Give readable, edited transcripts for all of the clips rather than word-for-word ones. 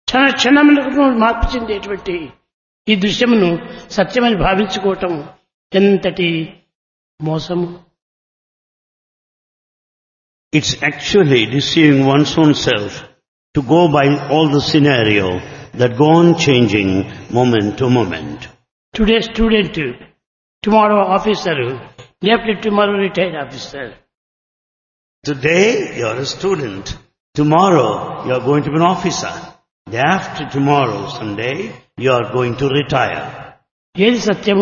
క్షణ క్షణములకు మార్పు చెందేటువంటి ఈ దృశ్యమును సత్యమని భావించుకోవటం ఎంతటి మోసము. It's actually deceiving one's own self to go by all the scenario that go on changing moment to moment. Today student, tomorrow officer, day after tomorrow retired officer. Today you are a student, tomorrow you are going to be an officer, day after tomorrow, someday, you are going to retire. ఏది సత్యము?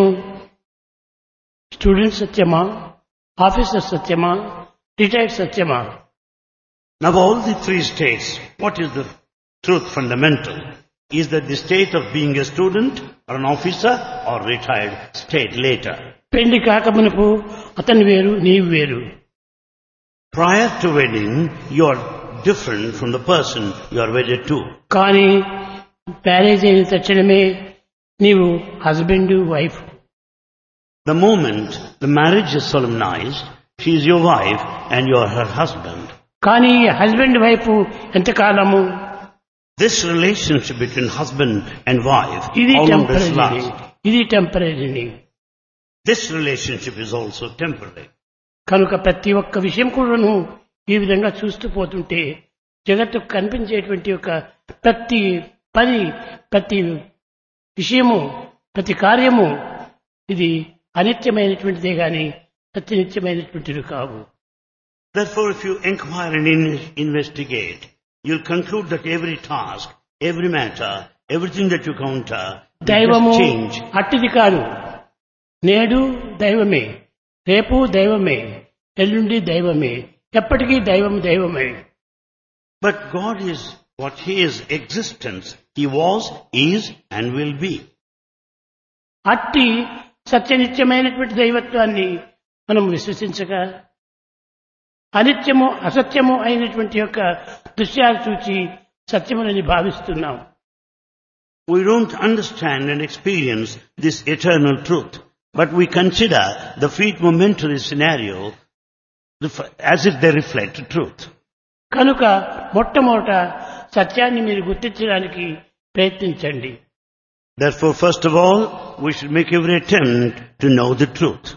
Student సత్యమా, officer సత్యమా, retired సత్యమా? Now all the three states, what is the truth fundamental? Is that the state of being a student or an officer or retired state later? పెళ్లి కాకమునుపు అతను వేరు, నీవు వేరు. Prior to wedding, you are different from the person you are wedded to. కానీ marriage అయిన తక్షణమే నీవు husband wife. The moment the marriage is solemnized, she is your wife and you are her husband. కానీ husband wife ఎంతకాలము? This relationship between husband and wife, ఇది how long does temporary, last? ఇది temporary. This relationship is also temporary. కనుక ప్రతి ఒక్క విషయం కూడాను ఈ విధంగా చూస్తూ పోతుంటే జగత్తుకు కనిపించేటువంటి ఒక ప్రతి పని, ప్రతి విషయము, ప్రతి కార్యము ఇది అనిత్యమైనటువంటిదే గాని సత్యనిత్యమైనటువంటిది కావు. Therefore, if you inquire and investigate, you'll conclude that every task, every matter, everything that you counter, దైవము will change. అట్టిది కాదు. నేడు దైవమే, రేపు దైవమే, ఎల్లుండి దైవమే, ఎప్పటికీ దైవం దైవమే. But God is what He is, existence. He was, is and will be. అట్టి సత్యనిత్యమైనటువంటి దైవత్వాన్ని మనం విశ్వసించగా అనిత్యము అసత్యము అయినటువంటి యొక్క దృశ్యాలు చూచి సత్యములని భావిస్తున్నాం. We don't understand and experience this eternal truth, but we consider the fleet momentary scenario as if they reflect truth. కనుక మొట్టమొదట సత్యాన్ని మీరు గుర్తించడానికి ప్రయత్నించండి. Therefore, first of all, we should make every attempt to know the truth.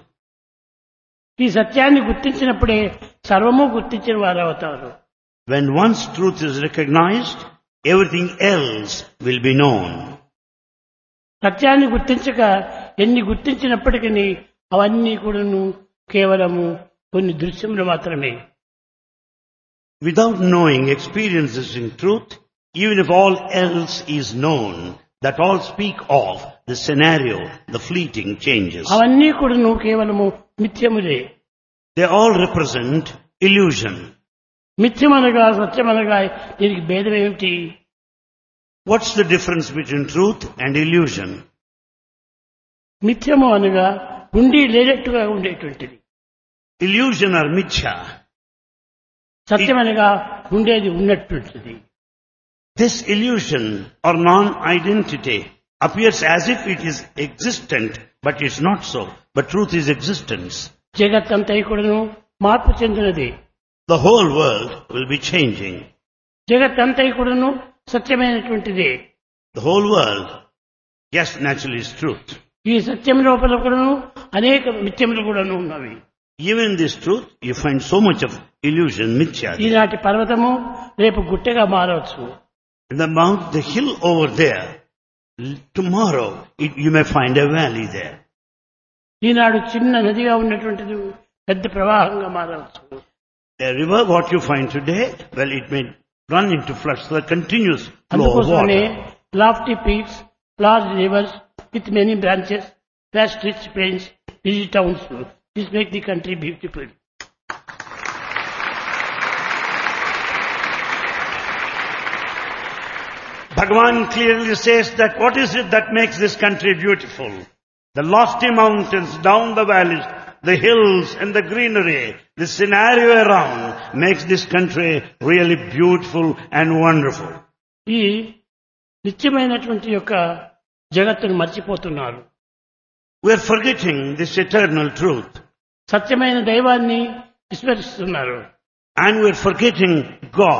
ఈ సత్యాన్ని గుర్తించినప్పుడే సర్వము గుర్తించిన వారు అవుతారు. When once truth is recognized, everything else will be known. సత్యాన్ని గుర్తించక ఎన్ని గుర్తించినప్పటికీ అవన్నీ కూడాను కేవలము కొన్ని దృశ్యములు మాత్రమే. Without knowing experiences in truth, even if all else is known, that all speak of the scenario, the fleeting changes. అవన్నీ కూడాను కేవలము మిథ్యములే. They all represent illusion. మిథ్యమనగా సత్యమనగా దీనికి భేదం ఏమిటి? What's the difference between truth and illusion? మిథ్యము అనగా ఉండి లేనట్టుగా ఉండేటువంటిది. Illusion or mithya. సత్యమనగా ఉండేది ఉన్నటువంటిది. This illusion or non-identity appears as if it is existent, but it's not so. But truth is existence. జగత్తంతా కూడాను మార్పు చెందినది. The whole world will be changing. జగత్తంతా కూడాను సత్యమైనటువంటిది. The whole world, yes, naturally is truth. ఈ సత్యం లోపల కూడాను అనేక మిథ్యములు కూడాను ఉన్నవి. Even in this truth, you find so much of illusion, mithya. ఈనాటి పర్వతము రేపు గుట్టగా మారవచ్చు. In the mount, the hill over there, tomorrow you may find a valley there. ఈనాడు చిన్న నదిగా ఉన్నటువంటిది పెద్ద ప్రవాహంగా మారవచ్చు. A river, what you find today, well, it may run into floods, so the continuous flow of అందుకోసమే water. lofty peaks, large rivers with many branches, vast rich plains, busy towns. This makes the country beautiful. Bhagavan clearly says that what is it that makes this country beautiful? The lofty mountains, down the valleys, the hills and the greenery, the scenario around makes this country really beautiful and wonderful. ఈ నిత్యమైనటువంటి యొక్క జగత్తును మర్చిపోతున్నారు. We are forgetting this eternal truth. సత్యమైన దైవాన్ని విస్మరిస్తున్నారు. And we are forgetting God,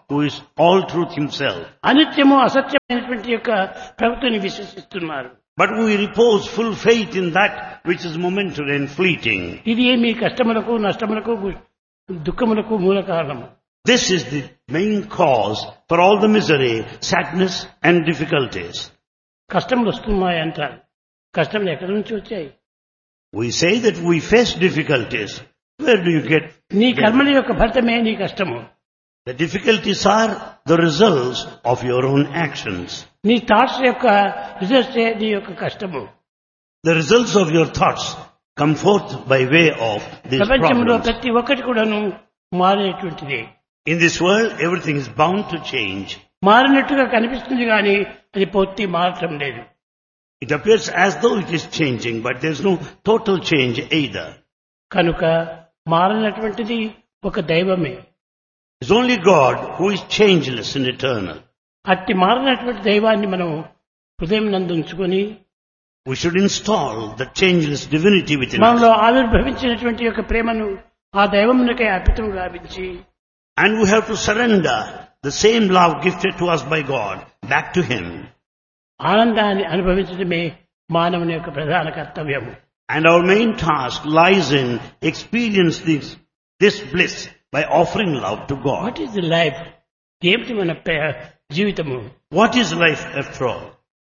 who is all truth himself. అనిత్యము అసత్యమైనటువంటి యొక్క ప్రకృతిని విశ్వసిస్తున్నారు. But we repose full faith in that which is momentary and fleeting. ఇది మీ కష్టములకు నష్టములకు దుఃఖములకు మూల కారణము. This is the main cause for all the misery, sadness and difficulties. కష్టములు వస్తున్నాయి అంటారు. కష్టములు ఎక్కడి నుంచి వచ్చాయి? We say that we face difficulties. Where do you get? నీ కర్మల యొక్క ఫలితమే నీ కష్టము. The difficulties are the results of your own actions. నీ థాట్స్ యొక్క రిజల్ట్సే నీ యొక్క కష్టము. The results of your thoughts come forth by way of these ప్రపంచంలో problems. ప్రతి ఒక్కటి కూడాను మారేటువంటిదే. In this world, everything is bound to change. మారినట్టుగా కనిపిస్తుంది కానీ అది పూర్తి మారటం లేదు. It appears as though it is changing, but there is no total change either. కనుక మారినటువంటిది ఒక దైవమే. It's only God who is changeless and eternal. అట్టి మారినటువంటి దైవాన్ని మనం హృదయం నందు ఉంచుకొని We should install the changeless divinity within మనలో us. ఆవిర్భవించినటువంటి యొక్క ప్రేమను ఆ దైవమునకే అర్పితం గావించి And we have to surrender the same love gifted to us by God back to Him. ఆనందాన్ని అనుభవించడమే మానవుని యొక్క ప్రధాన కర్తవ్యము. And our main task lies in experience this bliss by offering love to God. What is the life? ఏమిటి మన జీవితము? What is life after all?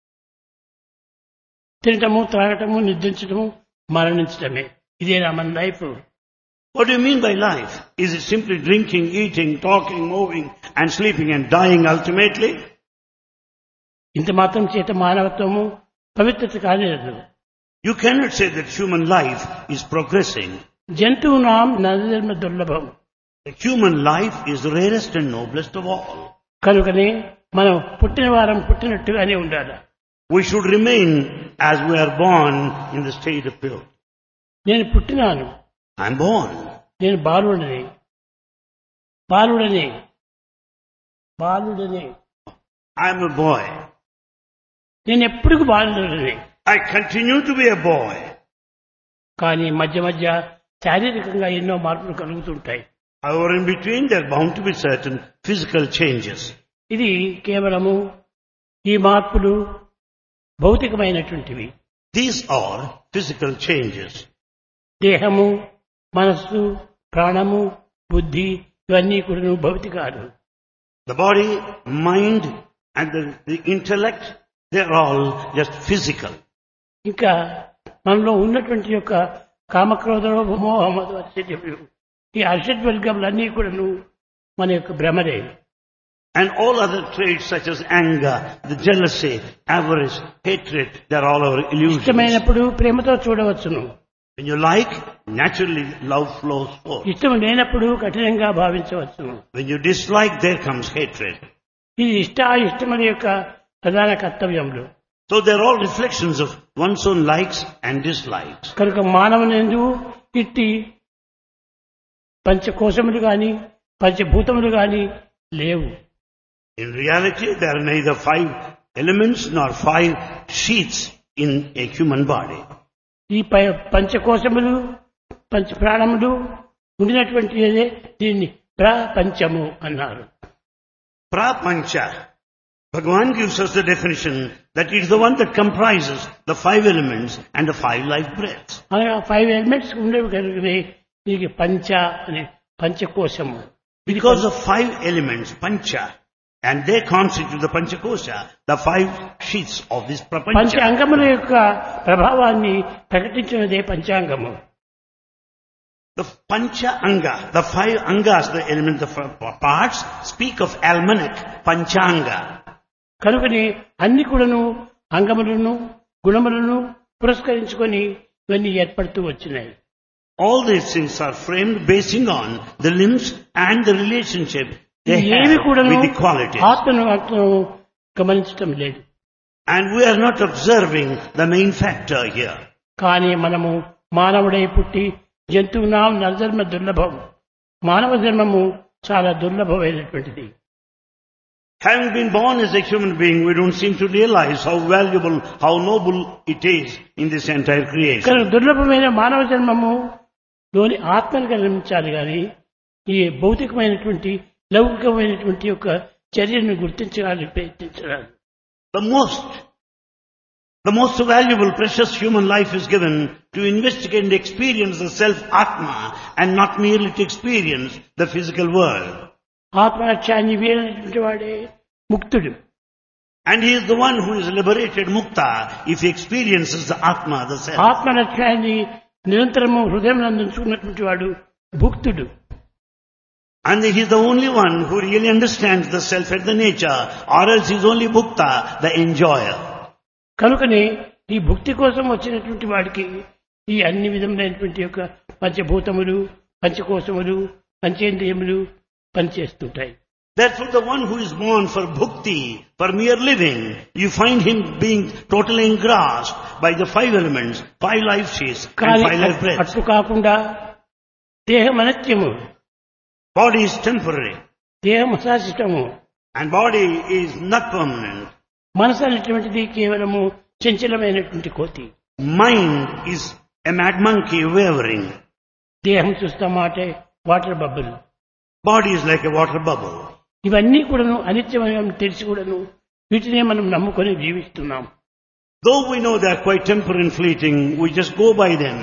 తినటము, త్రాగటము, నిద్రించటము, మరణించటమే. ఇదేనా మన life? What do you mean by life? Is it simply drinking, eating, talking, moving and sleeping and dying ultimately? ఇంత మాత్రం చేత మానవత్వము పవిత్రత కాలేదు. You cannot say that human life is progressing. జంతువునాం నరజన్మ దుర్లభం. The human life is the rarest and noblest of all. కనుకనే మనం పుట్టిన వారం పుట్టినట్టుగానే ఉండాలి. We should remain as we are born in the state of pure. నేను పుట్టినాను, I'm born. నేను బాలుడని బాలుడని బాలుడని I'm a boy. నేను ఎప్పటికీ బాలుడని. I continue to be a boy. కానీ మధ్య మధ్య శారీరకంగా ఎన్నో మార్పులు కలుగుతుంటాయి. However, in between there are bound to be certain physical changes. ఇది కేవలము ఈ మార్పులు భౌతికమైనటువంటివి. These are physical changes. దేహము, మనస్సు, ప్రాణము, బుద్ధి ఇవన్నీ కూడా భౌతికాలు. The body, mind and the intellect, they are all just physical. ఇంకా మనలో ఉన్నటువంటి యొక్క కామక్రోధ మోహమదర్శర్యములు ఈ అర్షడ్వర్గములన్నీ కూడాను మన యొక్క భ్రమరే. And all other traits such as anger, the jealousy, avarice, hatred, they are all our illusions. ఇష్టమైనప్పుడు ప్రేమతో చూడవచ్చును. When you like, naturally love flows forth. ఇష్టం లేనప్పుడు కఠినంగా భావించవచ్చును. When you dislike, there comes hatred. ఇది ఇష్టాయిష్టముల యొక్క ప్రధాన కర్తవ్యములు. So they are all reflections of one's own likes and dislikes. కనుక మానవునందు ఇట్టి పంచకోశములు గాని పంచభూతములు గాని లేవు. In reality, there are neither 5 elements nor 5 sheaths in a human body. ఈ పంచకోశములు పంచ ప్రాణములు ఉండినటువంటి దీన్ని ప్రపంచము అన్నారు. Prapancha. Bhagavan gives us the definition that it is the one that comprises the 5 elements and the 5 life breaths. అనగా 5 elements ఉండేవి కనుకనే దీనికి పంచ అనే పంచకోశము. Because of 5 elements, pancha, and they constitute the panchakosha, the 5 sheaths of this పంచ prapancha. అంగముల యొక్క ప్రభావాన్ని ప్రకటించినదే పంచాంగము. The pancha anga, the 5 angas, the elements, the parts, speak of almanac, panchanga. కనుకని అన్ని కూడాను అంగములను గుణములను పురస్కరించుకొని ఇవన్నీ ఏర్పడుతూ వచ్చినాయి. All these things are framed basing on the limbs and the relationship they ఏవి have కూడాను with the qualities. ఆత్మను గమనించటం లేదు. And we are not observing the main factor here. కానీ మనము మానవుడై పుట్టి జంతువునాం నరజన్మ దుర్లభం. మానవ జన్మము చాలా దుర్లభమైనటువంటిది. Having been born as a human being, we don't seem to realize how valuable, how noble it is in this entire creation. కానీ దుర్లభమైన మానవ జన్మము లోని ఆత్మను గమనించాలి కానీ ఈ భౌతికమైనటువంటి లౌకికమైనటువంటి యొక్క చర్యను గుర్తించడానికి ప్రయత్నించరాదు. The most valuable, precious human life is given to investigate and experience the self-Atma and not merely to experience the physical world. ఆత్మలక్ష్యాన్ని వీడినటువంటి వాడే ముక్తుడు. And he is the one who is liberated, mukta, if he experiences the Atma, the self. ఆత్మలక్ష్యాన్ని నిరంతరము హృదయం నందుకున్నటువంటి వాడు భుక్తుడు. And he is the only one who really understands the self at the nature, or else he is only mukta, the enjoyer. కనుకనే ఈ భుక్తి కోసం వచ్చినటువంటి వాడికి ఈ అన్ని విధములైనటువంటి యొక్క పంచభూతములు, పంచకోశములు, పంచేంద్రియములు పనిచేస్తుంటాయి. Therefore the one who is born for bhukti, for mere living, you find him being totally engrossed by the five elements, five life sheaths and five life breaths. అట్లు కాకుండా దేహం అనిత్యము, Body is temporary దేహం అశాశ్వతము, and body is not permanent. మనసు అనేటువంటిది కేవలము చంచలమైనటువంటి కోతి. Mind is a mad monkey wavering. దేహం చూస్తామాటే water bubble. Body is like a water bubble. ఇవన్నీ కూడాను అనిత్యమని తెలిసి కూడాను వీటినే మనం నమ్ముకొని జీవిస్తున్నాం. Though we know they are quite temporary and fleeting, we just go by them.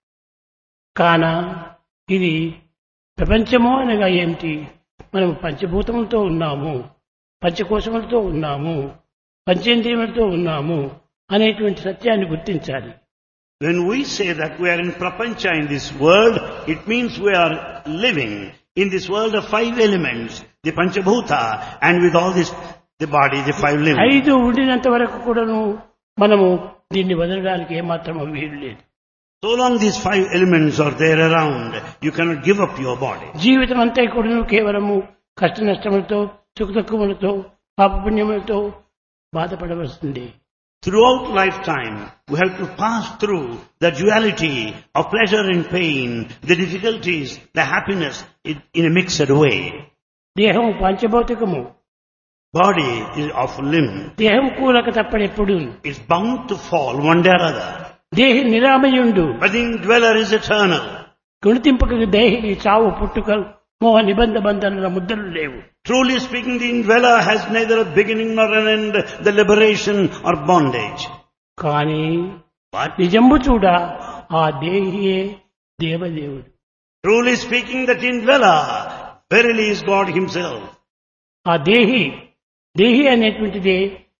కాన ఇది ప్రపంచము అనగా ఏమిటి? మనం పంచభూతములతో ఉన్నాము, పంచకోశములతో ఉన్నాము, పంచేంద్రియములతో ఉన్నాము అనేటువంటి సత్యాన్ని గుర్తించాలి. When we say that we are in prapancha in this world, it means we are living in this world of five elements, the panchabhuta, and with all this, the body, the five limbs. ఐదు ఉండినంత వరకు కూడాను మనము దీన్ని వదలడానికి ఏమాత్రం వీలు లేదు. So long these five elements are there around, you cannot give up your body. జీవితం అంతా కూడాను కేవలము కష్ట నష్టములతో, సుఖ దుఃఖములతో, పాపపుణ్యములతో బాధపడవలసింది. Throughout lifetime, we have to pass through the duality of pleasure and pain, the difficulties, the happiness in a mixed way. దేహం పంచభౌతికము. Body is of limb. దేహం కూలక తప్పడెప్పుడు. It's bound to fall one day or other. దేహి నిరామయుండు. But the indweller is eternal. గుణతింపక దేహి చావు పుట్టుకలు మోహ నిబంధ బంధనల ముద్రలు లేవు. Truly speaking, the indweller has neither a beginning nor an end, the liberation or bondage. కానీ నిజంబు చూడ ఆ దేహియే దేవదేవుడు. Truly speaking, that indweller verily is God himself. ఆ దేహి అనేటువంటిది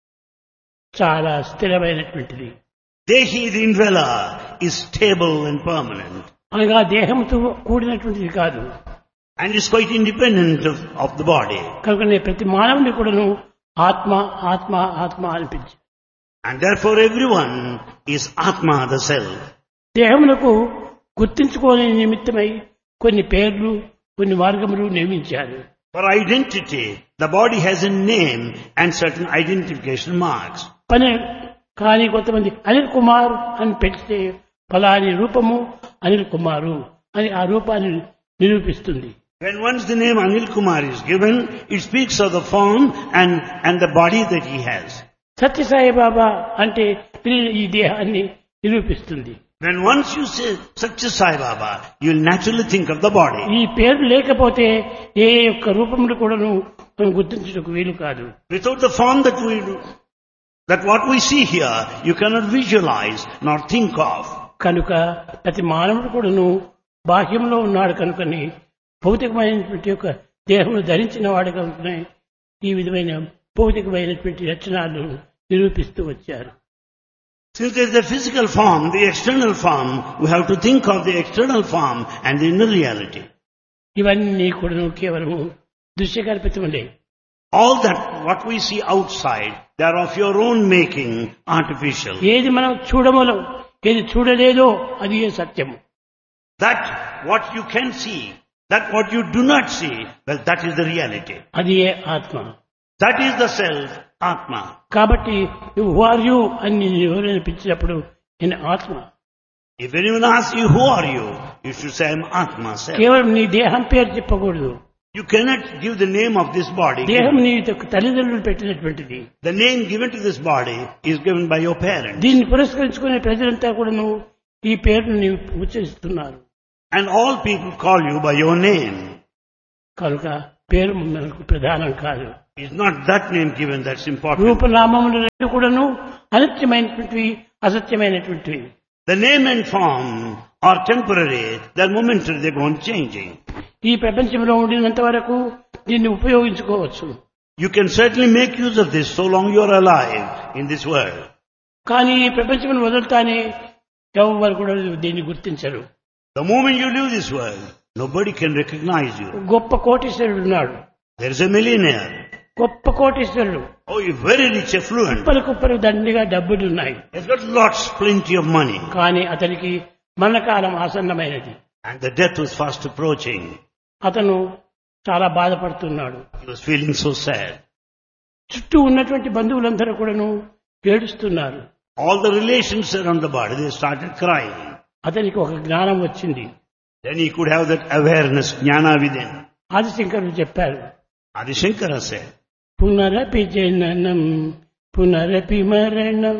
చాలా స్థిరమైనటువంటిది. Dehi, the indweller, is stable and permanent. అనగా దేహంతో కూడినటువంటిది కాదు. And is quite independent of the body. కనుకనే ప్రతి మానవుని కూడాను ఆత్మ ఆత్మ ఆత్మ అనిపించి. And therefore everyone is Atma, the self. దేహమునకు గుర్తించుకోని నిమిత్తమై కొన్ని పేర్లు, కొన్ని మార్గములు నియమించారు. For identity, the body has a name and certain identification marks. పని కానీ కొంతమంది అనిల్ కుమార్ అని పెడితే ఫలాని రూపము అనిల్ కుమారు అని ఆ రూపాన్ని నిరూపిస్తుంది. When once the name Anil Kumar is given, it speaks of the form and the body that he has. సత్య సాయి బాబా అంటే ఈ దేహాన్ని నిరూపిస్తుంది. When once you say Satya Sai Baba, you will naturally think of the body. ఈ పేరు లేకపోతే ఏ యొక్క రూపమును కూడాను మనం గుర్తించుటకు వీలు కాదు. Without the form that what we see here, you cannot visualize nor think of. కనుక ప్రతి మానవుడు కూడాను బాహ్యంలో ఉన్నాడు కనుకని భౌతికమైనటువంటి యొక్క దేహమును ధరించిన వాడు కనుకనే ఈ విధమైన భౌతికమైనటువంటి లక్షణాలు నిరూపిస్తూ వచ్చారు. Since there is the physical form, the external form, we have to think of the external form and the inner reality. ఇవన్నీ కూడాను కేవలము దృశ్యకల్పితములే. All that what we see outside, they are of your own making, artificial. ఏది మనం చూడమలో, ఏది చూడలేదో అది సత్యము. That what you can see, that what you do not see, well, that is the reality. అది ఆత్మ. That is the self, Atma. కాబట్టి who are you అని ఎవరైనా పిలిచినప్పుడు నేను ఆత్మ. If anyone asks you, who are you? You should say, I am Atma, self. కేవలం నీ దేహం పేరు చెప్పకూడదు. You cannot give the name of this body. దేహం నీ తల్లిదండ్రులు పెట్టినటువంటిది. The name given to this body is given by your parents. దీన్ని పురస్కరించుకునే ప్రజలంతా కూడాను ఈ పేరును ఉచ్చరిస్తున్నారు. And all people call you by your name. కనుక పేరు మనకు ప్రధానం కాదు. It's not that name given that's important. రూపనామములు రెండు కూడాను అనిత్యమైనటువంటివి, అసత్యమైనటువంటివి. The name and form are temporary, they're momentary, they go on changing. ఈ ప్రపంచంలో ఉండినంత వరకు దీన్ని ఉపయోగించుకోవచ్చు. You can certainly make use of this so long you are alive in this world. కానీ ఈ ప్రపంచం వదులుతానే ఎవరు కూడా దీన్ని గుర్తించరు. The moment you leave this world, nobody can recognize you. గొప్ప కోటీశ్వరుడు ఉన్నాడు. There is a millionaire. గొప్ప కోటీశ్వరుడు. Oh, you're very rich, affluent. కుప్పలు దండిగా డబ్బులు ఉన్నాయి. He's got lots, plenty of money. కానీ అతనికి మరణకాలం ఆసన్నమైనది. And the death was fast approaching. అతను చాలా బాధపడుతున్నాడు. He was feeling so sad. చుట్టూ ఉన్నటువంటి బంధువులందరూ కూడాను ఏడుస్తున్నారు. All the relations around the body, they started crying. అతనికి ఒక జ్ఞానం వచ్చింది. Then he could have that awareness, jnana within. ఆదిశంకరుడు చెప్పారు, Adi Shankara said, పునరపి జననం పునరపి మరణం,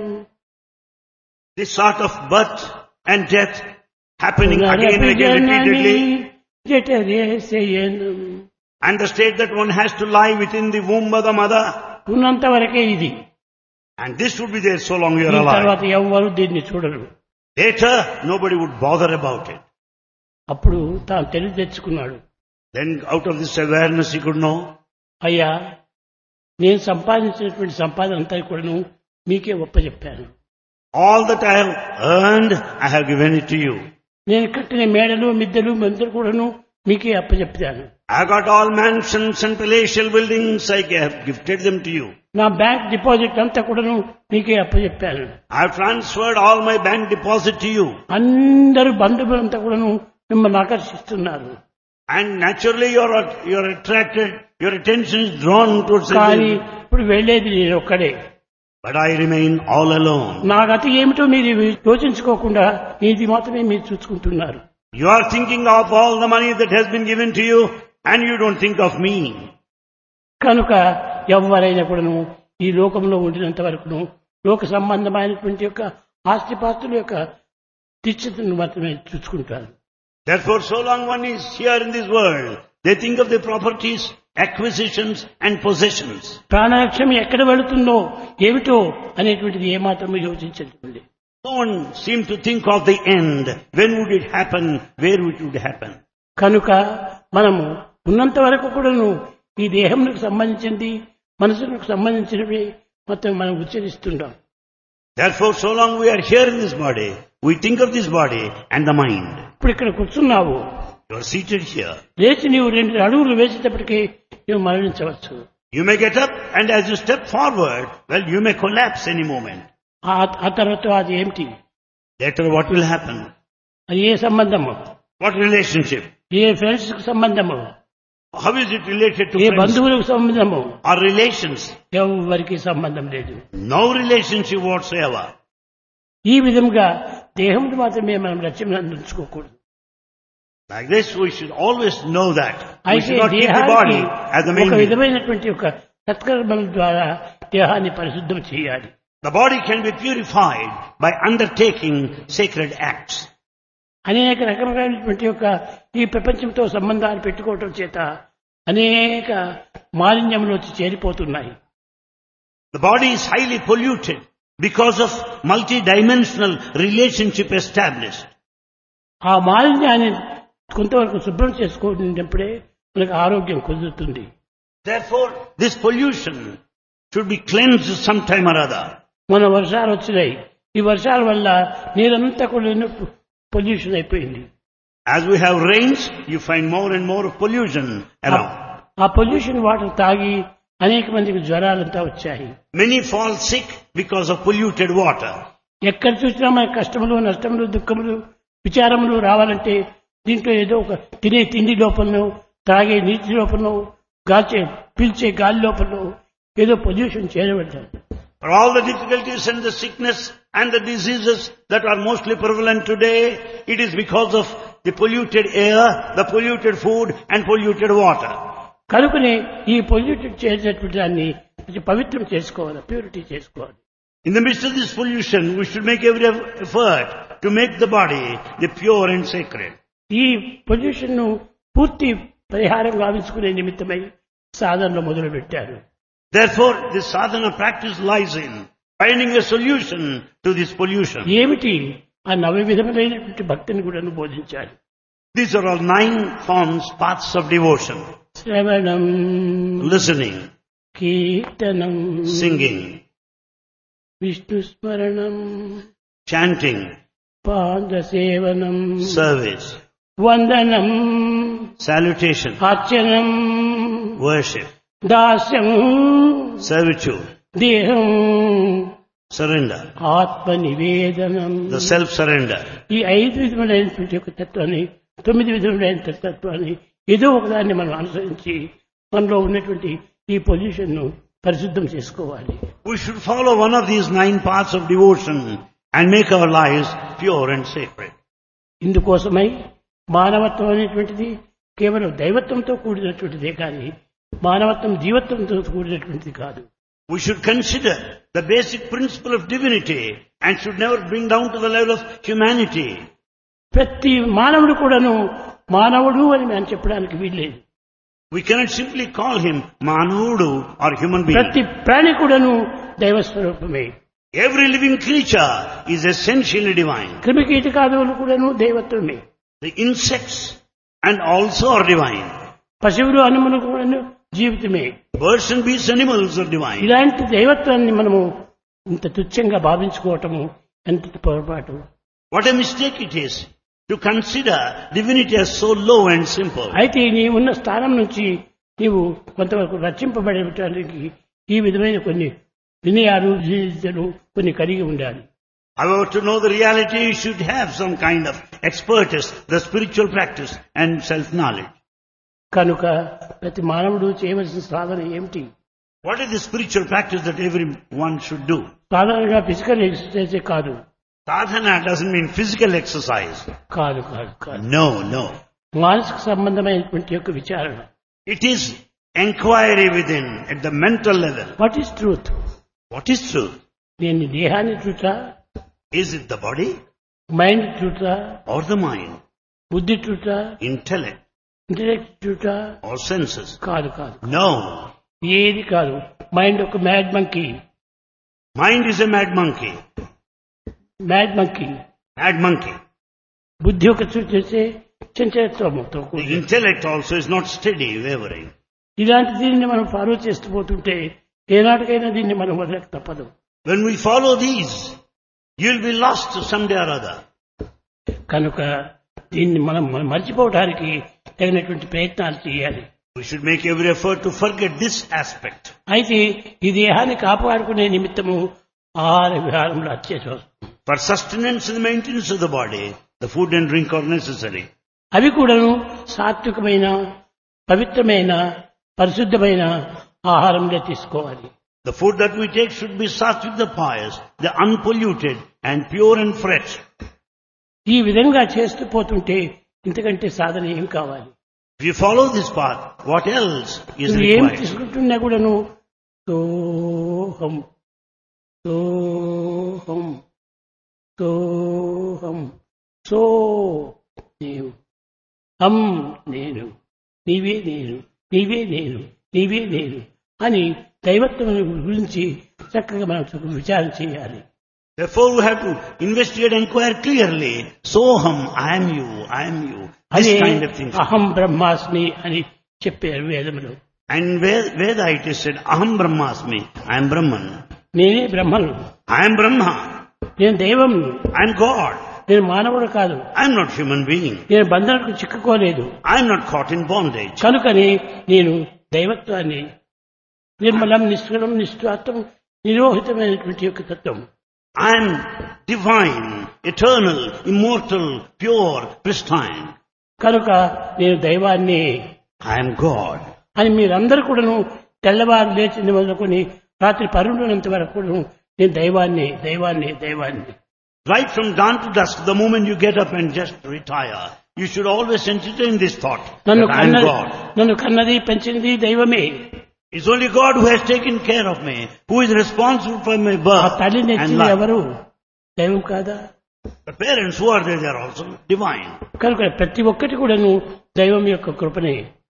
this sort of birth and death happening again and పునరపి again Janani repeatedly, జఠరే శయనం. and the state that one has to lie within the womb of the mother, ఉన్నంత వరకే ఇది. and this would be there so long you are దీని తర్వాత alive. ఎవ్వరూ దీన్ని చూడరు. Later, nobody would bother about it. అప్పుడు తాను తెలివి తెచ్చుకున్నాడు. Then out of this awareness he could know, అయ్యా, నేను సంపాదించినటువంటి సంపాదన అంతా కూడాను మీకే ఒప్పచెప్పాను. all that I have earned, I have given it to you. నేను కట్టిన మేడలు మిద్దెలు మందులు కూడాను మీకే అప్పచెప్పాను. I got all mansions and palatial buildings, I have gifted them to you. నా బ్యాంక్ డిపాజిట్ అంతా కూడాను మీకే అప్పచెప్పాను. I have transferred all my bank deposit to you. అందరూ బంధువులంతా కూడాను మిమ్మల్ని ఆకర్షిస్తున్నారు. And naturally you're attracted, your attention is drawn towards కానీ it. ఇప్పుడు వెళ్లేది నేను ఒక్కడే. But I remain all alone. నా గతి ఏమిటో మీరు యోచించుకోకుండా ఇది మాత్రమే మీరు చూసుకుంటున్నారు. You are thinking of all the money that has been given to you and you don't think of me. కనుక ఎవరైనా కూడాను ఈ లోకంలో ఉండినంత వరకును లోక సంబంధమైనటువంటి యొక్క ఆస్తిపాస్తుల యొక్క తీర్చితను మాత్రమే చూసుకుంటారు. Therefore, so long one is here in this world, they think of the properties, acquisitions and possessions. ప్రాణరక్షణ ఎక్కడ వెళుతుందో ఏమిటో అనేటువంటిది ఏమాత్రం యోచించండి. No one seems to think of the end. When would it happen? Where it would happen? కనుక మనము ఉన్నంత వరకు కూడాను ఈ దేహములకు సంబంధించింది, మనసులకు సంబంధించినవి మొత్తం మనం ఉచ్చరిస్తుంటాం. Therefore, so long we are here in this body, we think of this body and the mind. ఇప్పుడు ఇక్కడ కూర్చున్నావు, You are seated here. లేచి నీవు 2 అడుగులు వేసేటప్పటికీ నువ్వు మరణించవచ్చు. You may get up and as you step forward, well, you may collapse any moment. ఆ తర్వాత అది ఏమిటి? Later what will happen? అది ఏ సంబంధము? What relationship? ఏ ఫ్రెండ్స్ కు సంబంధము? How is it related to A friends బంధువులకు సంబంధము? or relations? ఎవరికి సంబంధం లేదు. No relationship whatsoever. ఈ విధంగా దేహమును మాత్రమే మనం లక్ష్యం అందించుకోకూడదు. Like this we should always know that. We అయితే should not keep the దేహానికి body as the main ఒక thing. విధమైనటువంటి ఒక సత్కర్మల ద్వారా దేహాన్ని పరిశుద్ధం చేయాలి. The body can be purified by undertaking sacred acts. అనేక రకమైనటువంటి యొక్క ఈ ప్రపంచంతో సంబంధాలు పెట్టుకోవటం చేత అనేక మాలిన్యములు వచ్చి చేరిపోతున్నాయి. The body is highly polluted because of multi-dimensional relationship established. ఆ మాలిన్యాన్ని కొంతవరకు శుభ్రం చేసుకున్నప్పుడే మనకు ఆరోగ్యం కుదురుతుంది. Therefore, this pollution should be cleansed sometime or other. మన వర్షాలు వచ్చినాయి, ఈ వర్షాల వల్ల నీరంతా కూడా పొల్యూషన్ అయిపోయింది. As we have rains, you find more and more pollution around. ఆ పొల్యూషన్ వాటర్ తాగి అనేక మందికి జ్వరాలంతా వచ్చాయి. Many fall sick because of polluted water. ఎక్కడ చూసినా మన కష్టములు, నష్టములు, దుఃఖములు, విచారములు రావాలంటే దీంట్లో ఏదో ఒక తినే తిండి లోపలనో, తాగే నీటి లోపలనో, పీల్చే గాలి లోపలనో ఏదో pollution చేయబడ్డారు. For all the difficulties and the sickness and the diseases that are mostly prevalent today, it is because of the polluted air, the polluted food and polluted water. కనుకనే ఈ పొల్యూటెడ్ చేసేటువంటి దాన్ని పవిత్రం చేసుకోవాలి, ప్యూరిటీ చేసుకోవాలి. In the midst of this pollution, we should make every effort to make the body the pure and sacred. ఈ pollution ను పూర్తి పరిహారం గావించుకునే నిమిత్తమై సాధనలో మొదలు పెట్టారు. Therefore, this sadhana practice lies in finding a solution to this pollution. ఏమిటి ఆ 9 విధములైనటువంటి భక్తిని కూడా బోధించారు. These are all 9 forms, paths of devotion. శ్రవణం, Listening, కీర్తనం, singing, విష్ణు స్మరణం, chanting, పాదసేవనం, service, వందనం, salutation, అర్చనం, worship, దాస్యం, servitude, దేహం, surrender, ఆత్మ నివేదనం. the self-surrender. ఈ 5 విధములైనటువంటి యొక్క తత్వాన్ని, 9 విధములైన తత్వాన్ని ఏదో ఒకదాన్ని మనం అనుసరించి మనలో ఉన్నటువంటి ఈ పొల్యూషన్ ను పరిశుద్ధం చేసుకోవాలి. We should follow one of these 9 paths of devotion and make our lives pure and sacred. ఇందుకోసమై మానవత్వం అనేటువంటిది కేవలం దైవత్వంతో కూడినటువంటిదే కానీ మానవత్వం జీవత్వంతో కూడినటువంటిది కాదు. We should consider the basic principle of divinity and should never bring down to the level of humanity. ప్రతి మానవుడు కూడాను మానవుడు అని మనం చెప్పడానికి వీల్లేదు. We cannot simply call him Manudu or human being. ప్రతి ప్రాణి కూడాను దైవ స్వరూపమే. Every living creature is essentially divine. క్రిమికీటకాదులు కూడాను దైవత్వమే. The insects and also are divine. పశువులు అనుములు కూడాను జీవితమే. Birds and beasts, animals are divine. ఇలాంటి దైవత్వాన్ని మనము ఇంత తుచ్చంగా భావించుకోవటము ఎంత పొరపాటు. What a mistake it is to consider divinity as so low and simple. అయితే నీవున్న స్థానం నుంచి నీవు కొంతవరకు రక్షింపబడటానికి ఈ విధమైన కొన్ని వినయాలు జీవితాలు కొన్ని కలిగి ఉండాలి. However, to know the reality, you should have some kind of expertise, the spiritual practice and self-knowledge. కనుక ప్రతి మానవుడు చేయవలసిన సాధన ఏమిటి? What is the spiritual practice that everyone should do? సాధారణంగా ఫిజికల్ ఎక్సర్సైజ్ కాదు. Sadhana doesn't mean physical exercise. కాదు కాదు కాదు. No. మానసిక సంబంధమైనటువంటి యొక్క విచారణ. It is inquiry within, at the mental level. What is truth? What is truth? నేను దేహాన్ని ట్రూతా, Is it the body mind ట్రూతా, or the mind, బుద్ధి ట్రూతా, intellect ఇంటలెక్ట్ ట్రూతా? or senses? కాదు కాదు, No. ఏది కాదు. మైండ్ ఒక mad monkey. Mind is a mad monkey. Mad monkey. Mad monkey. బుద్ధి ఒక చూసే చంచలత్వంతో The intellect also is not steady, wavering. ఇలాంటి దీన్ని మనం ఫాలో చేస్తూ పోతుంటే ఏనాటికైనా దీన్ని మనం వదలక తప్పదు. When we follow these, you'll be lost someday or other. కనుక దీన్ని మనం మర్చిపోవడానికి తగినటువంటి ప్రయత్నాలు చేయాలి. We should make every effort to forget this aspect. అయితే ఈ దేహాన్ని కాపాడుకునే నిమిత్తము ఆహార విహారంలో అత్యవసరం. For sustenance and maintenance of the body, the food and drink are necessary. అవి కూడాను సాత్వికమైన, పవిత్రమైన, పరిశుద్ధమైన ఆహారంలో తీసుకోవాలి. The food that we take should be sattvic, the pious, the unpolluted and pure and fresh. ఈ విధంగా చేస్తూ పోతుంటే ఇంతకంటే సాధన ఏం కావాలి? If you follow this path, what else is నువ్వు ఏం required? తీసుకుంటున్నా కూడాను సోహం సోహం సోహం సో నేను హం నేను నీవే నేను నీవే నేను నీవే నేను అని దైవత్వం గురించి చక్కగా మనం విచారణ చేయాలి. Therefore, we have to investigate and inquire clearly. Soham, I am you, I am you. This అదే kind of thing. అహం బ్రహ్మాస్మి అని చెప్పారు వేదములో. And Veda it is said, Aham Brahmasmi, I am Brahman. నేనే బ్రహ్మను, I am Brahma, నేను దైవం, I am God. నేను మానవుడు కాదు, I am not human being. నేను బంధనకు చిక్కుకోలేదు. I am not caught in bondage. కనుకని నేను దైవత్వాన్ని నిర్మలం నిష్కలం నిష్ఠాత్వం నిరోహితమైనటువంటి యొక్క తత్వం. I am divine, eternal, immortal, pure, pristine. కనుక నేను దైవాన్ని I am God. అని మీరందరూ కూడాను తెల్లవారు లేచింది మొదలుకొని రాత్రి పరుండునంత వరకు కూడాను నేను దైవాన్ని దైవాన్ని దైవాన్ని. Right from dawn to dusk, the moment you get up and just retire, you should always entertain this thought నన్ను that I am God. నన్ను కన్నది పెంచినది దైవమే. It's only God who has taken care of me, who is responsible for my ఆ birth తల్లిని and ఇచ్చింది life. ఎవరు? దైవం కాదా? The parents who are there, they are also divine. కనుక ప్రతి ఒక్కటి కూడాను దైవం యొక్క కృపనే.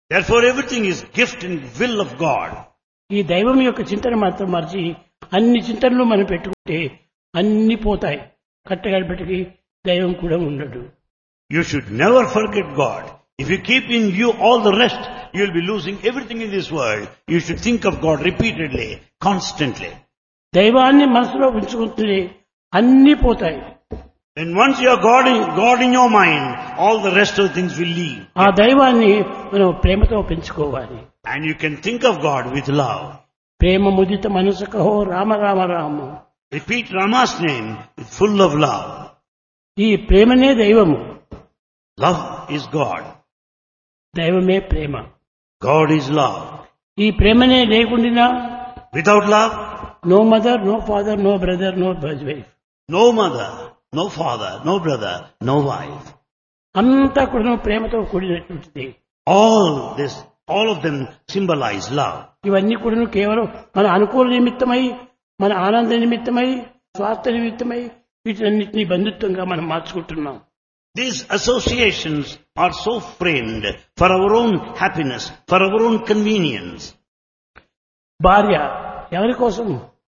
Therefore everything is gift and will of God. ఈ దైవం యొక్క చింతన మాత్రం మర్చి అన్ని చింతనలు మనం పెట్టుకుంటే అన్ని పోతాయి. కట్టగడపటికి దైవం కూడా ఉండడు. You should never forget God. If you keep in view all the rest, you will be losing everything in this world. You should think of God repeatedly, constantly. దైవాన్ని మనసులో ఉంచుకుంటే అన్ని పోతాయి. Then once you are God in your mind, all the rest of things will leave. ఆ దైవాన్ని మనం ప్రేమతో పెంచుకోవాలి. And you can think of God with love. ప్రేమ ముదిత మనసు Kaho Rama Rama Rama. Repeat Rama's name with full of love. ఈ ప్రేమనే దైవము. Love is God. దైవమే ప్రేమ. God is love. ఈ ప్రేమనే లేకుండా Without love, no mother, no father, no brother, no wife. no mother, no father, no brother, no wife. అంతా కూడా ప్రేమతో కూడినటువంటిది. All of them symbolize love. ఇవన్నీ కూడా కేవలం మన అనుకూల నిమిత్తమై, మన ఆనంద నిమిత్తమై, స్వార్థ నిమిత్తమై వీటన్నిటినీ బంధుత్వంగా మనం మార్చుకుంటున్నాం. These associations are so framed for our own happiness, for our own convenience. భార్య ఎవరి కోసం?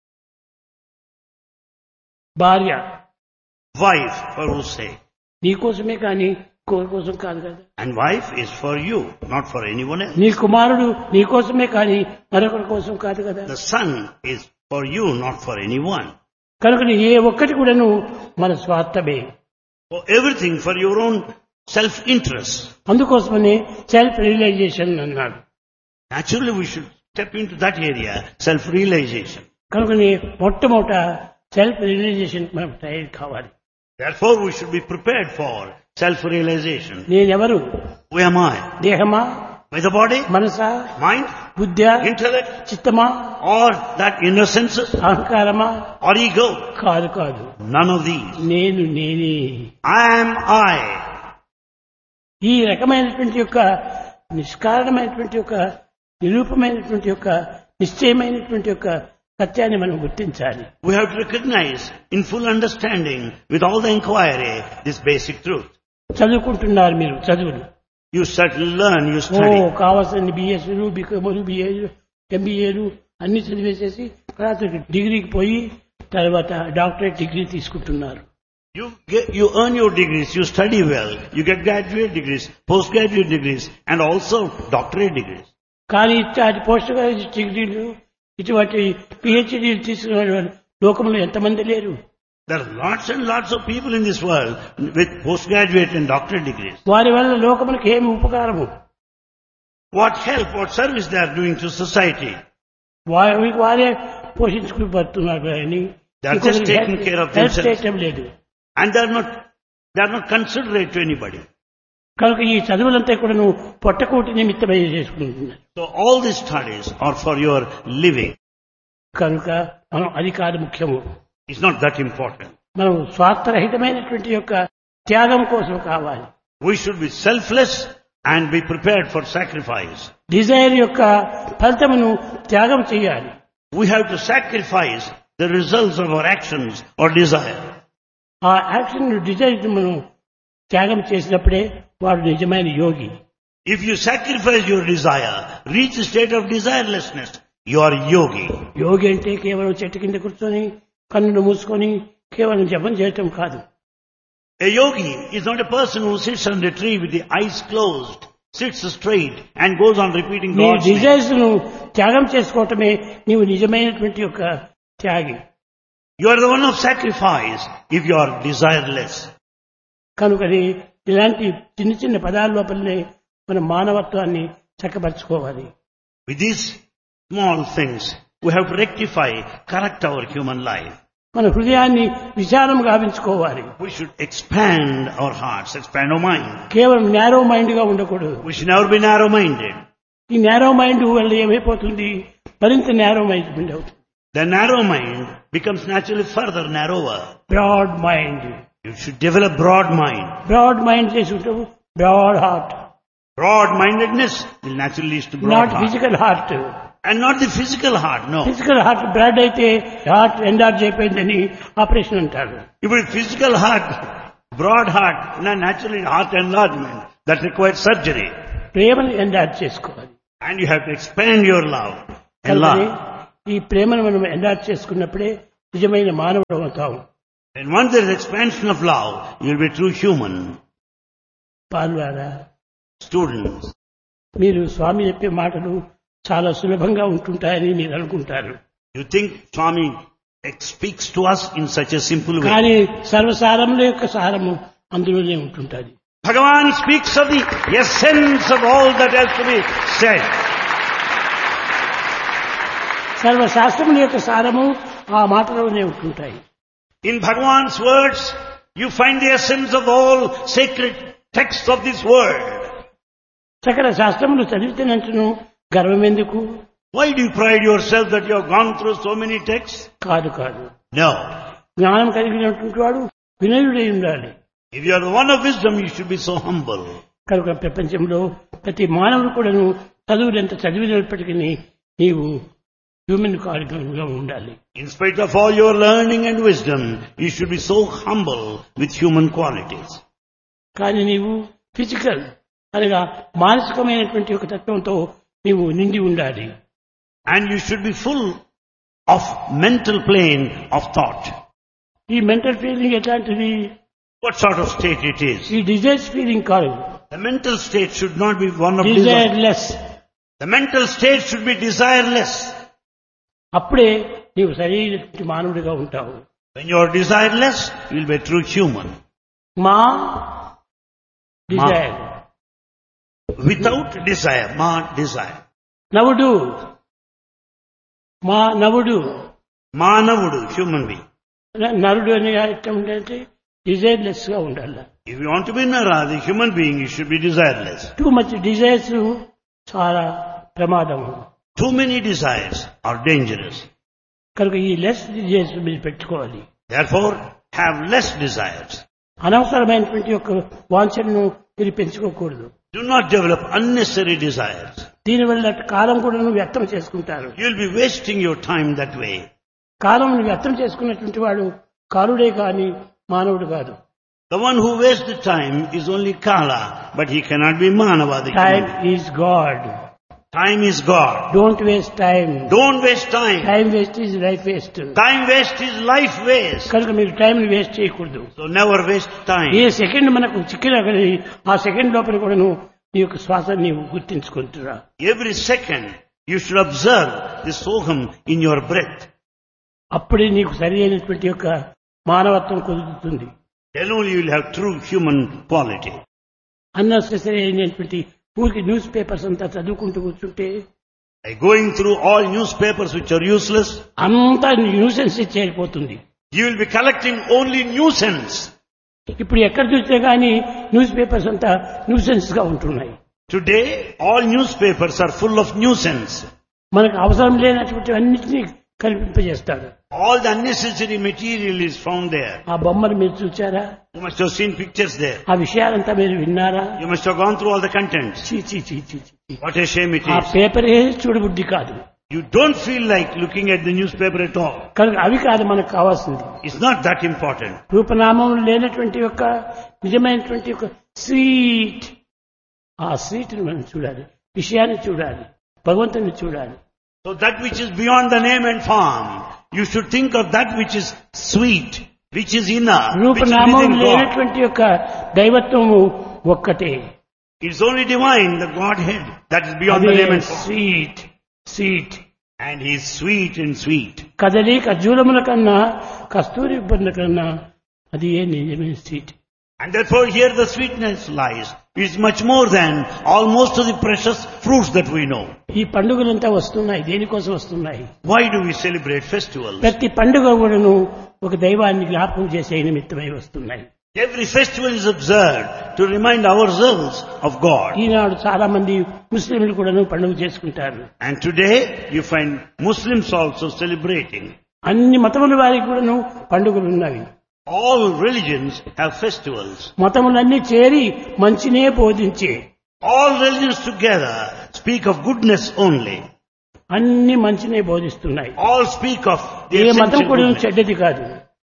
భార్య Wife, for whose sake? నీ కోసమే కానీ ఇంకొకరి కోసం కాదు కదా. And wife is for you, not for anyone else. నీ కుమారుడు నీ కోసమే కానీ మరొకరి కోసం కాదు కదా. The son is for you, not for anyone. కనుక ఏ ఒక్కటి కూడాను మన స్వార్థమే. For everything for your own self-interest. అందుకోసమని సెల్ఫ్ రియలైజేషన్ అన్నాడు. Naturally we should step into that area, self-realization. కనుకని మొట్టమొదట సెల్ఫ్ రియలైజేషన్ మనం తయారు కావాలి. Therefore we should be prepared for self-realization. నేనెవరు? Who am I? దేహమా, By the body, Manasa, mind, బుద్ధ్యా, intellect, చిత్తమా, or that inner senses, అహంకారమా? or ego? కాదు కాదు. None of these. నేను నేనే. I am I. ఈ రకమైనటువంటి యొక్క నిష్కారణమైనటువంటి యొక్క నిరూపమైనటువంటి యొక్క నిశ్చయమైనటువంటి యొక్క సత్యాన్ని మనం గుర్తించాలి. We have to recognize in full understanding with all the inquiry this basic truth. చదువుకుంటున్నారు మీరు చదువులు. You certainly learn, you study. కావాల్సిన బిఎస్లు, బికాములు, బిఏలు, ఎంబీఏలు అన్ని చదివేసేసి తర్వాత డిగ్రీకి పోయి తర్వాత డాక్టరేట్ డిగ్రీ తీసుకుంటున్నారు. You earn your degrees, you study well, you get graduate degrees, postgraduate degrees, and also doctorate degrees. కానీ ఇట్లాంటి పోస్ట్ గ్రాడ్యుయేట్ డిగ్రీలు ఇటువంటి పిహెచ్డీలు తీసుకున్న లోకంలో ఎంతమంది లేరు? There are lots and lots of people in this world with postgraduate and doctorate degrees. వారి వల్ల లోకములకు ఏమి ఉపకారము? What help, what service they are doing to society? వారే పోషించుకుని పడుతున్నారు కానీ They are just taking care of help themselves. చేయటం లేదు. And they are not considerate to anybody. కనుక ఈ చదువులంతా కూడా నువ్వు పొట్టకూటి నిమిత్తమై చేసుకుంటున్నారు. So all these studies are for your living. కనుక మనం అది కాదు ముఖ్యము. It's not that important. మనం స్వార్థరహితమైనటువంటి యొక్క త్యాగం కోసం కావాలి. We should be selfless and be prepared for sacrifice. Dzire యొక్క ఫలితమును త్యాగం చేయాలి. We have to sacrifice the results of our actions or desire. ఆ యాక్షన్ డిజైర్ మనం త్యాగం చేసినప్పుడే వాడు నిజమైన యోగి. If you sacrifice your desire, reach the state of desirelessness, you are yogi. యోగి అంటే కేవలం చెట్టు కింద కూర్చొని కన్నులు మూసుకొని కేవలం జపం చేయటం కాదు. A yogi is not a person who sits under a tree with the eyes closed, sits straight and goes on repeating నీ God's name. డిజైర్స్ ను త్యాగం చేసుకోవటమే నీవు నిజమైనటువంటి యొక్క త్యాగి. You are the one of sacrifice if you are desireless. కనుకని ఇలాంటి చిన్న చిన్న పదాల లోపలనే మన మానవత్వాన్ని చక్కపరచుకోవాలి. With these small things, we have to rectify, correct our human life. మన హృదయాన్ని విశాలం గావించుకోవాలి. We should expand our hearts, expand our mind. కేవలం నేరో మైండ్ గా ఉండకూడదు. We should never be narrow-minded. ఈ నేరో మైండ్ వల్ల ఏమైపోతుంది? మరింత నేరో మైండ్ అవుతుంది. The narrow mind becomes naturally further narrower. Broad mind. You should develop broad mind. Broad mind చేసుకుంటావు broad heart. Broad-mindedness will naturally lead to broad not heart. Physical heart. And not the physical heart, no. Physical heart broad అయితే heart ఎండార్జ్ అయిపోయిందని operation అంటారు. If it is physical heart, broad heart, naturally heart enlargement, that requires surgery. ప్రేమను ఎండార్ట్ చేసుకోవాలి. And you have to expand your love. And కనుకనే love. ఈ ప్రేమను మనం ఎండార్ట్ చేసుకున్నప్పుడే నిజమైన మానవుడు అవుతాము. And once there is expansion of love, you will be true human. పాల్వారా, Students, మీరు స్వామి చెప్పే మాటలు చాలా సులభంగా ఉంటుంటాయని మీరు అనుకుంటారు. you think Swami speaks to us in such a simple way. కానీ సర్వసారముల యొక్క సారము అందులోనే ఉంటుంటుంది. Bhagavan speaks of the essence of all that has to be said. సర్వశాస్త్రముల యొక్క సారము ఆ మాటలోనే ఉంటుంటాయి. In Bhagavan's words, you find the essence of all sacred texts of this world. సకల శాస్త్రములు చదివితేనంటను గర్వం ఎందుకు? Why do you pride yourself that you have gone through so many texts? కాదు కాదు. No. జ్ఞానం కలిగినటువంటి వాడు వినయుడై ఉండాలి. If you are the one of wisdom, you should be so humble. కనుక ప్రపంచంలో ప్రతి మానవుడు కూడాను చదువులంత చదివినప్పటికీ నీవు హ్యూమన్ కార్యంగా ఉండాలి. In spite of all your learning and wisdom, you should be so humble with human qualities. కానీ నీవు ఫిజికల్ అనగా మానసికమైనటువంటి ఒక తత్వంతో నీవు నిండి ఉండాలి. And you should be full of mental plane of thought. ఈ mental feeling ఎట్లాంటిది? What sort of state it is? ఈ డిజైర్స్ ఫీలింగ్ కాదు. The mental state should not be one of desire. Desireless. The mental state should be desireless. అప్పుడే నీవు సరైనటువంటి మానవుడిగా ఉంటావు. When you are desireless, you will be a true human. మా Dzire. Without desire, ma desire. నవుడు. మా నవుడు. Manavudu, human being. నరుడు అనే అర్థం ఏంటంటే డిజైర్లెస్ గా ఉండాలి. If you want to be Nara, the human being, you should be desireless. Too much desires చాలా ప్రమాదము. Too many desires are dangerous. కనుక ఈ లెస్ డిజైర్స్ మీరు పెట్టుకోవాలి. Therefore, have less desires. అనవసరమైనటువంటి యొక్క వాంఛను మీరు పెంచుకోకూడదు. Do not develop unnecessary desires. దీనివల్ల కాలం కూడా వ్యర్థం చేసుకుంటారు. You will be wasting your time that way. కాలం వ్యర్థం చేసుకున్నటువంటి వాడు కాలుడే కాని మానవుడు కాదు. The one who wastes the time is only Kala, but he cannot be Manava. The time human being. Is God. Time is God. Don't waste time. Don't waste time. Time waste is life waste. Time waste is life waste. కనుక మీరు time waste చేయకూడదు. So never waste time. ఏ second మనకు చిక్కినా కానీ ఆ second లోపల కూడా నువ్వు నీ యొక్క శ్వాస నీవు గుర్తించుకుంటున్నా. Every second you should observe the soham in your breath. అప్పుడే నీకు సరి అయినటువంటి యొక్క మానవత్వం కుదురుతుంది. Then only you will have true human quality. Unnecessary అయినటువంటి ఊరికి న్యూస్ పేపర్స్ అంతా చదువుకుంటూ కూర్చుంటే By going through all newspapers which are useless, అంతా nuisance చేరిపోతుంది. you will be collecting only nuisance. ఇప్పుడు ఎక్కడ చూస్తే గానీ న్యూస్ పేపర్స్ అంతా న్యూసెన్స్ గా ఉంటున్నాయి. Today, all newspapers are full of nuisance. మనకు అవసరం లేనటువంటి అన్నిటినీ కల్పింపజేస్తాడు. All the unnecessary material is found there. ఆ బొమ్మలు మీరు చూచారా? You must have seen pictures there. ఆ విషయాలంతా మీరు విన్నారా? You must have gone through all the contents. చీ చీ చీ చీ చీ. What a shame it ఆ is. పేపరే చూడబుద్ధి కాదు. You don't feel like looking at the newspaper at all. కనుక అవి కాదు మనకు కావాల్సింది. It's not that important. రూపనామం లేనటువంటి యొక్క నిజమైనటువంటి ఒక స్వీట్, ఆ స్వీట్ ని మనం చూడాలి, విషయాన్ని చూడాలి, భగవంతుని చూడాలి. So that which is beyond the name and form, you should think of that which is sweet, which is inner, which is రూపనామం within God. లేనటువంటి యొక్క దైవత్వము ఒక్కటే. It's only divine, the Godhead, that is beyond the అదే name and form. Sweet sweet. And He is sweet and sweet. కదలి ఖర్జూరముల కన్నా కస్తూరి బొండ కన్నా అది ఏ నిజమైన sweet. And therefore here the sweetness lies. It's much more than all most of the precious fruits that we know. ఈ పండుగలంతా వస్తున్నాయి, దేనికోసం వస్తున్నాయి? Why do we celebrate festivals? ప్రతి పండుగ కూడాను ఒక దైవాన్ని జ్ఞాపకం చేసే నిమిత్తమై వస్తున్నాయి. Every festival is observed to remind ourselves of God. ఈనాడు చాలా మంది ముస్లింలు కూడాను పండుగ చేసుకుంటారు. And today you find Muslims also celebrating. అన్ని మతముల వారికి కూడాను పండుగలు ఉన్నవి. All religions have festivals. మతములన్నీ చేరి మంచినే బోధించే. All religions together speak of goodness only. అన్ని మంచినే బోధిస్తున్నాయి. All speak of the ఏ మతం essential కూడా goodness. చెడ్డది కాదు.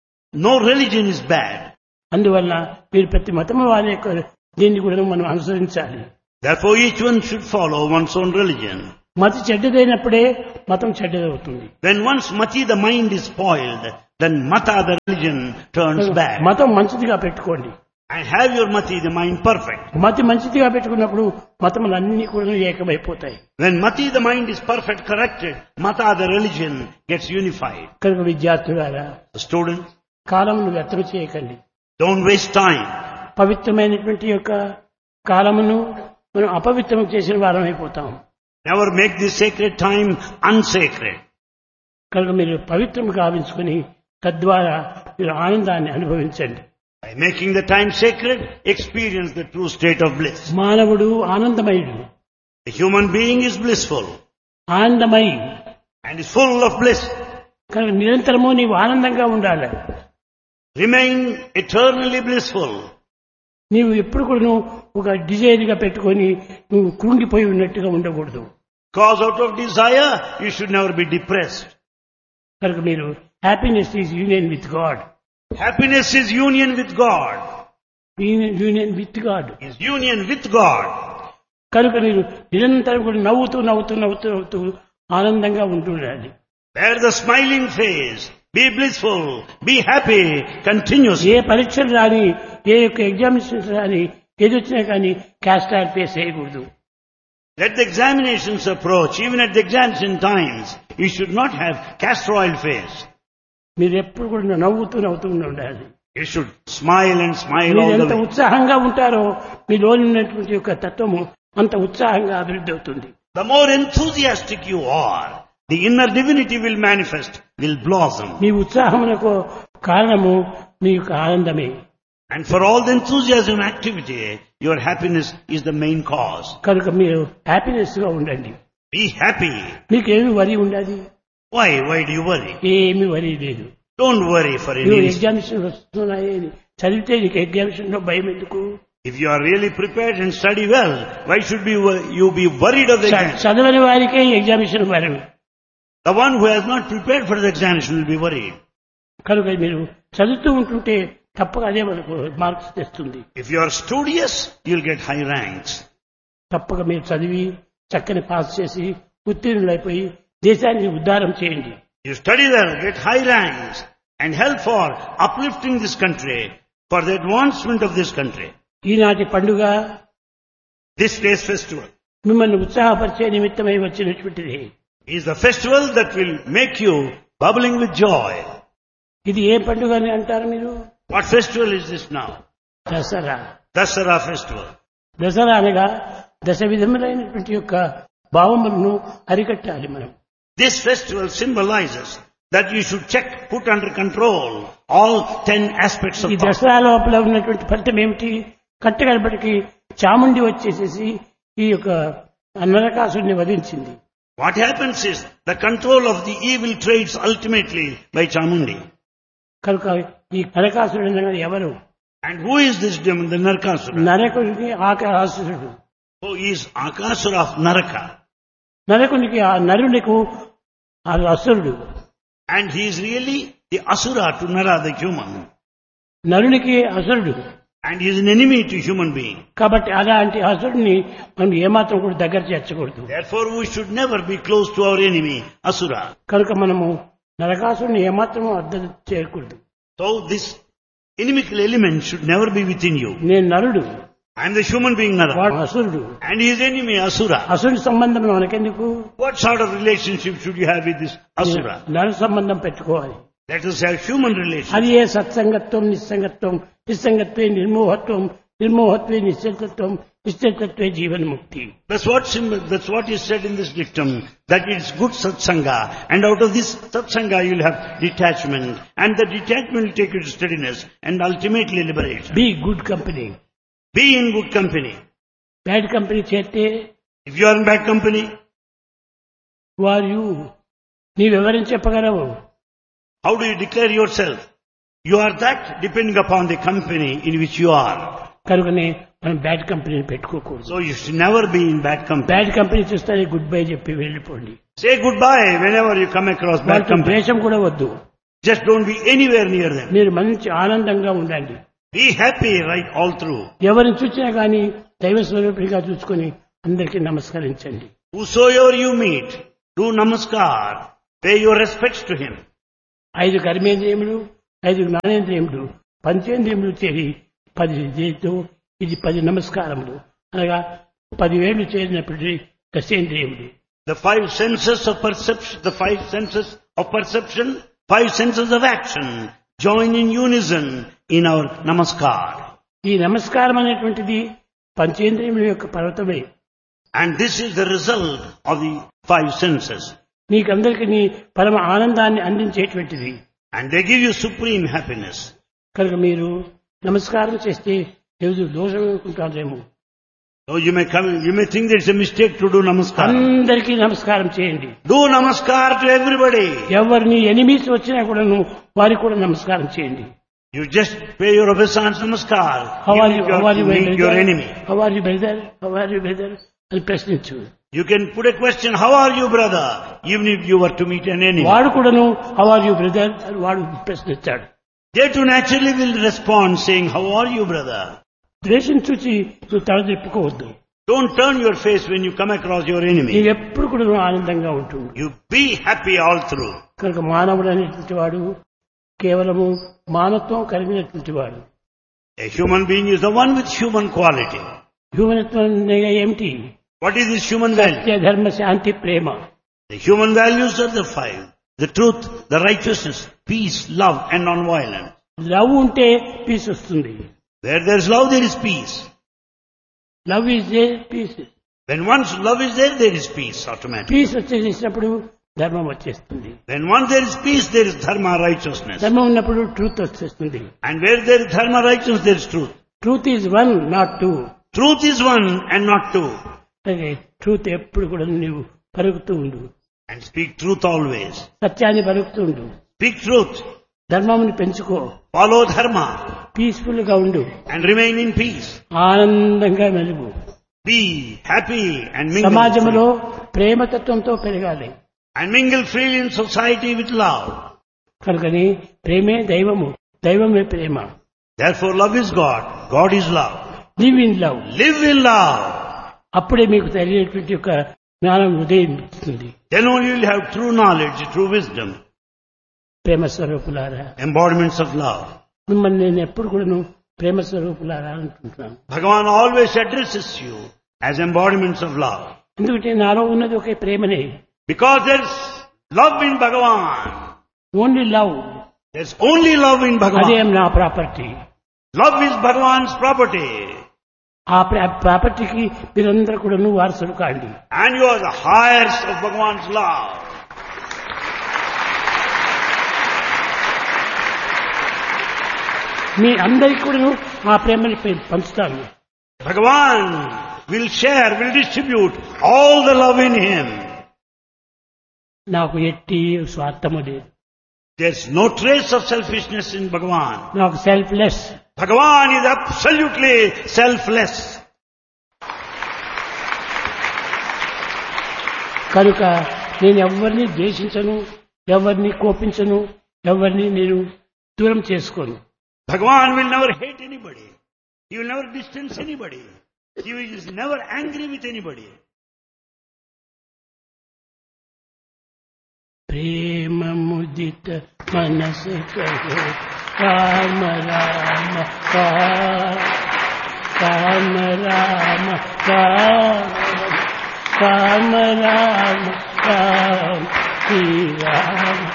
No religion is bad. అందువల్ల మీరు ప్రతి మతము వారి యొక్క దీన్ని కూడా మనం అనుసరించాలి. Therefore each one should follow one's own religion. మతి చెడ్డదైనప్పుడే మతం చెడ్డదవుతుంది. When once mati, the mind is spoiled, then mata, the religion, turns bad. మతం మంచిదిగా పెట్టుకోండి. And have your mati, the mind, perfect. మతి మంచిదిగా పెట్టుకున్నప్పుడు మతములన్నీ కూడా ఏకమైపోతాయి. When mati, the mind, is perfect, corrected, mata, the religion, gets unified. కనుక విద్యార్థులారా, The students, కాలమును వ్యర్థం చేయకండి. don't waste time. పవిత్రమైనటువంటి యొక్క కాలమును మనం అపవిత్రం చేసిన వారం అయిపోతాం. Never make this sacred time unsacred. కనుక మీరు పవిత్రం గావించుకుని తద్వారా మీరు ఆనందాన్ని అనుభవించండి. By making the time sacred, experience the true state of bliss. మానవుడు ఆనందమయుడు. The human being is blissful ఆనందమయి and is full of bliss. కనుక నిరంతరము నీవు ఆనందంగా ఉండాలి. Remain eternally blissful. నీవు ఎప్పుడు కూడా ఒక డిజైర్ గా పెట్టుకొని నువ్వు కృంగిపోయి ఉన్నట్టుగా ఉండకూడదు. Cause out of desire, you should never be depressed. కనుక మీరు happiness is union with God. Happiness is union with God. Union with God. Is union with God. కనుక మీరు నిరంతరం కూడా నవ్వుతూ నవ్వుతూ నవ్వుతూ నవ్వుతూ ఆనందంగా ఉంటుండాలి. Bear the smiling face. Be blissful. Be happy continuously. ఏ పరీక్షలు రాని, ఏ యొక్క ఎగ్జామినేషన్స్ రాని, ఏది వచ్చినా కానీ క్యాస్ట్ ఆర్ ఫేస్ చేయకూడదు. Let the examinations approach. Even at the examination times, you should not have castor oil face. మీరు ఎప్పుడు కూడా నవ్వుతూ నవ్వుతూ ఉండాలి. You should smile and smile మీరు all ఎంత the way. ఉత్సాహంగా ఉంటారో మీలోని ఉన్నటువంటి యొక్క తత్వము అంత ఉత్సాహంగా అభివృద్ధి అవుతుంది. The more enthusiastic you are, the inner divinity will manifest, will blossom. మీ ఉత్సాహమునకు కారణము మీ యొక్క ఆనందమే. And for all the enthusiasm and activity, your happiness is the main cause. కనుక మీరు హ్యాపీనెస్ గా ఉండండి. Be happy. మీకేమి వరి ఉండదు. Why? Why do you worry? ఏమి వరి లేదు. Don't worry for any reason. Examination వస్తున్నాయి చదివితే నీకు ఎగ్జామినేషన్ లో భయం ఎందుకు? If you are really prepared and study well, why should you be worried of the exam? చదవని వారికే ఎగ్జామినేషన్ భయం. The one who has not prepared for the examination will be worried. కనుక మీరు చదువుతూ ఉంటుంటే తప్పక అదే మనకు మార్క్స్ తెస్తుంది. If you are studious, you'll get high ranks. తప్పక మీరు చదివి చక్కని పాస్ చేసి ఉత్తీర్ణులైపోయి దేశాన్ని ఉద్ధారం చేయండి. You study well, get high ranks, and help for uplifting this country, for the advancement of this country. ఈనాటి పండుగ This day's festival మిమ్మల్ని ఉత్సాహపరిచే నిమిత్తమై వచ్చినటువంటిది. is the festival that will make you bubbling with joy. ఇది ఏ పండుగ అని అంటారు మీరు? What festival is this now? Dasara. Dasara festival. Dasara అనగా దశ విధములైనటువంటి యొక్క భావములను అరికట్టాలి మనం. This festival symbolizes that you should put under control all 10 aspects of ఈ thought. దసరా లోపల ఉన్నటువంటి ఫలితం ఏమిటి? కట్టగడపటికి చాముండి వచ్చేసేసి ఈ యొక్క నరకాసుడిని వధించింది. What happens is the control of the evil trades ultimately by Chamundi. కనుక ఈ నరకాసుడు అనగా ఎవరు? And who is this demon, the Narakasura? నరకుడికి ఆకాసురుడు. Who is Akasura of Naraka? నరకునికి ఆ నరునికి ఆ అసురుడు. And he is really the Asura to Nara, the human. నరునికి అసురుడు. And he is an enemy to human being. కాబట్టి అలాంటి అసురుడిని మనం ఏమాత్రం కూడా దగ్గర చేర్చకూడదు. Therefore we should never be close to our enemy, Asura. కనుక మనము నరకాసురుని ఏమాత్రం అర్థం చేయకూడదు. So this inimical element should never be within you. నేను నరుడు, I am the human being Nara. వాడు అసురుడు. And his enemy, Asura. అసురుడి సంబంధం మనకెందుకు? What sort of relationship should you have with this Asura? నర సంబంధం పెట్టుకోవాలి. Let us have human relations. అది ఏ సత్సంగత్వం నిస్సంగత్వం, నిస్సంగత్వే నిర్మోహత్వం, నిర్మోహత్వే నిశ్చలతత్వం, నిశ్చలతత్వే జీవన్ముక్తి. That's what is said in this dictum, that it's good satsanga, and out of this satsanga you'll have detachment, and the detachment will take you to steadiness, and ultimately liberation. Be good company. Be in good company. Bad company చేస్తే If you are in bad company, వారు నీవెవరని చెప్పగలవు? how do you declare yourself? You are that depending upon the company in which you are. కనుకనే మనం bad కంపెనీని పెట్టుకోకూడదు. So you should never be in bad company. Bad company చూస్తే good bye చెప్పి వెళ్ళిపోండి. Say goodbye whenever you come across bad వాళ్ళతో company. ద్వేషం కూడా వద్దు. Just don't be anywhere near them. మీరు మంచి ఆనందంగా ఉండండి. Be happy right all through. ఎవరిని చూసినా కానీ దైవ స్వరూపుడిగా చూసుకొని అందరికీ నమస్కరించండి. Whosoever you meet, do namaskar, pay your respects to him. 5 కర్మేంద్రియములు, 5 జ్ఞానేంద్రియములు, పంచేంద్రియములు చేరి 10 చేతితో ఇది 10 నమస్కారములు అనగా 10 వేలు చేరినప్పటికీ దశేంద్రియములు. The 5 senses of perception, the 5 senses of perception, 5 senses of action join in unison in our namaskar. ఈ నమస్కారం అనేటువంటిది పంచేంద్రియముల యొక్క పర్వతమే. And this is the result of the 5 senses. మీకందరికీ పరమ ఆనందాన్ని అందించేటువంటిది. And they give you supreme happiness. కనుక మీరు నమస్కారం చేస్తే ఏదో దోషం అనుకుంటారేమో. So you may think that it's a mistake to do namaskar. అందరికీ నమస్కారం చేయండి. Do namaskar to everybody. ఎవరిని ఎనిమిస్ వచ్చినా కూడాను వారికి కూడా నమస్కారం చేయండి. You just pay your obeisance namaskar. How are you, meet your enemy. How are you, brother? How are you, brother? అని ప్రశ్నించు. You can put a question, how are you, brother? Even if you were to meet an enemy. వాడు కూడాను how are you, brother? అని వాడు ప్రశ్నిస్తాడు. They too naturally will respond saying, how are you, brother? ద్వేషం చూసి నువ్వు తల తిప్పుకోవద్దు. Don't turn your face when you come across your enemy. నీవు ఎప్పుడు కూడా ఆనందంగా ఉంటుంది. You be happy all through. కనుక మానవుడు అనేటువంటి వాడు కేవలము మానవత్వం కలిగినటువంటి వాడు. A human being is the one with human quality. హ్యూమనత్వం ఏమిటి? What is this human value? సత్య, ధర్మ, శాంతి, ప్రేమ. The human values are the 5. The truth, the righteousness, peace, love and non-violence. Love ఉంటే పీస్ వస్తుంది. Where there is love, there is peace. Love is there, piece. When once love is there, there is peace automatically. Piece వచ్చేసినప్పుడు ధర్మం వచ్చేస్తుంది. When once there is peace, there is dharma, righteousness. ధర్మం ఉన్నప్పుడు truth వచ్చేస్తుంది. And where there is dharma, righteousness, there is truth. Truth is 1 not 2. Truth is 1 and not 2. అలాగే truth ఎప్పుడు కూడా నువ్వు పలుకుతూ ఉండు. And speak truth always. సత్యాన్ని పలుకుతూ ఉండు. Speak truth. ధర్మముని పెంచుకో. Follow dharma. పీస్ఫుల్ గా ఉండు. And remain in peace. ఆనందంగా మెలుగు. Be happy and mingle. సమాజంలో ప్రేమతత్వంతో పెరగాలి. And mingle freely in society with love. కనుకని ప్రేమే దైవము, దైవమే ప్రేమ. Therefore love is God. God is love. Live in love. Live in love. అప్పుడే మీకు తెలియనటువంటి యొక్క జ్ఞానం ఉదయిస్తుంది. Then only you will have true knowledge, true wisdom. ప్రేమ స్వరూపులారా, Embodiments of love. మిమ్మల్ని నేను ఎప్పుడు కూడాను ప్రేమ స్వరూపులారా అంటుంటున్నాను. Bhagavan always addresses you as embodiments of love. ఎందుకంటే నాలో ఉన్నది ఒకే ప్రేమనే. Because there's love in Bhagavan. Only love. There's only love in అదే Bhagavan. నా property. Love is Bhagavan's property. ఆ ప్రాపర్టీకి మీరందరూ కూడా వారసులు కాండి. And you are the heirs of Bhagavan's love. మీ అందరికీ కూడా ఆ ప్రేమని పంచుతాను. Bhagavan will share, will distribute all the love in him. నాకు ఎట్టి స్వార్థము లేదు. There's no trace of selfishness in Bhagavan. నాకు selfless. Bhagavan is absolutely selfless. కనుక నేను ఎవరిని ద్వేషించను, ఎవరిని కోపించను, ఎవరిని నేను దూరం చేసుకోను. Bhagavan will never hate anybody. He will never distance anybody. He is never angry with anybody. ప్రేమ ముదిత మనసు కహో రామ రామ రామ రామ రామ రామ రామ శ్రీ రామ.